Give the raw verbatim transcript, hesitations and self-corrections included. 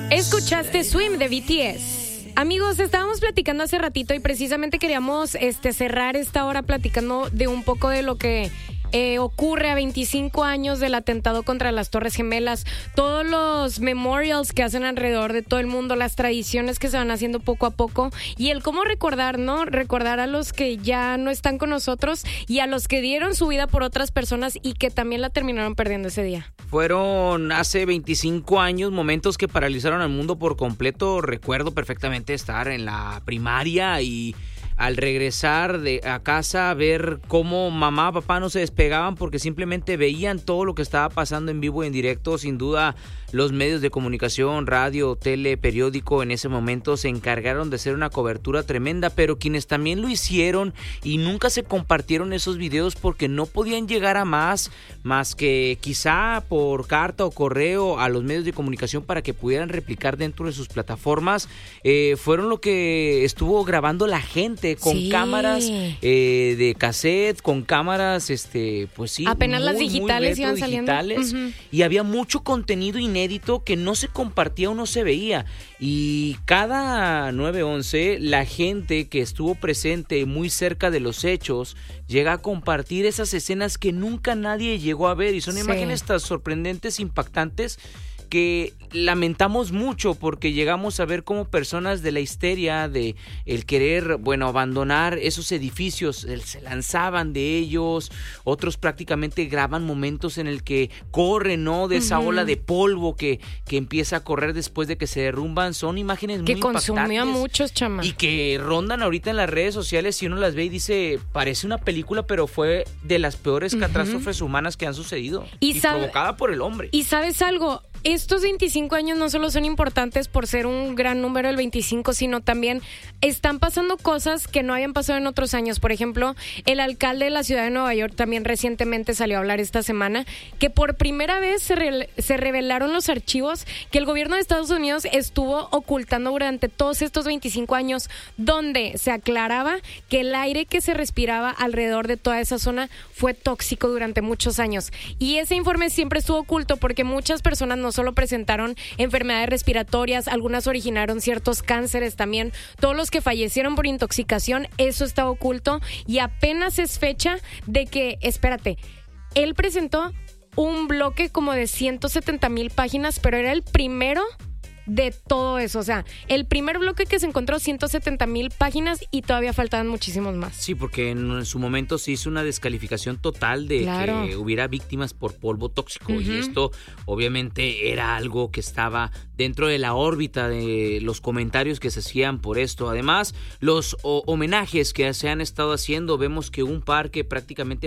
Escuchaste Swim de B T S. Amigos, estábamos platicando hace ratito y precisamente queríamos este, cerrar esta hora platicando de un poco de lo que eh, ocurre a veinticinco años del atentado contra las Torres Gemelas, todos los memorials que hacen alrededor de todo el mundo, las tradiciones que se van haciendo poco a poco y el cómo recordar, ¿no? Recordar a los que ya no están con nosotros y a los que dieron su vida por otras personas y que también la terminaron perdiendo ese día. Fueron hace veinticinco años momentos que paralizaron al mundo por completo. Recuerdo perfectamente estar en la primaria y al regresar de a casa ver cómo mamá, papá no se despegaban porque simplemente veían todo lo que estaba pasando en vivo y en directo. Sin duda, los medios de comunicación, radio, tele, periódico en ese momento se encargaron de hacer una cobertura tremenda, pero quienes también lo hicieron y nunca se compartieron esos videos porque no podían llegar a más, más que quizá por carta o correo a los medios de comunicación para que pudieran replicar dentro de sus plataformas, eh, fueron lo que estuvo grabando la gente con sí. cámaras eh, de cassette, con cámaras, este, pues sí, apenas muy, las digitales muy retro, iban saliendo digitales, uh-huh. y había mucho contenido inédito que no se compartía o no se veía. Y cada nueve once la gente que estuvo presente muy cerca de los hechos llega a compartir esas escenas que nunca nadie llegó a ver y son sí. imágenes tan sorprendentes, impactantes, que lamentamos mucho porque llegamos a ver cómo personas de la histeria, de el querer, bueno, abandonar esos edificios, se lanzaban de ellos, otros prácticamente graban momentos en el que corren, ¿no? De esa uh-huh. ola de polvo que, que empieza a correr después de que se derrumban. Son imágenes muy impactantes. Que consumió a muchos, chama. Y que rondan ahorita en las redes sociales y uno las ve y dice, parece una película, pero fue de las peores uh-huh. catástrofes humanas que han sucedido. Y, y sabe, provocada por el hombre. Y ¿sabes algo? Estos veinticinco años no solo son importantes por ser un gran número el veinticinco, sino también están pasando cosas que no habían pasado en otros años. Por ejemplo, el alcalde de la ciudad de Nueva York también recientemente salió a hablar esta semana que por primera vez se, re- se revelaron los archivos que el gobierno de Estados Unidos estuvo ocultando durante todos estos veinticinco años, donde se aclaraba que el aire que se respiraba alrededor de toda esa zona fue tóxico durante muchos años. Y ese informe siempre estuvo oculto porque muchas personas no solo presentaron enfermedades respiratorias, algunas originaron ciertos cánceres también. Todos los que fallecieron por intoxicación, eso está oculto y apenas es fecha de que, espérate, él presentó un bloque como de ciento setenta mil páginas, pero era el primero de todo eso, o sea, el primer bloque que se encontró ciento setenta mil páginas y todavía faltaban muchísimos más. Sí, porque en su momento se hizo una descalificación total de claro. que hubiera víctimas por polvo tóxico uh-huh. y esto obviamente era algo que estaba dentro de la órbita de los comentarios que se hacían por esto. Además, los o- homenajes que se han estado haciendo, vemos que un parque prácticamente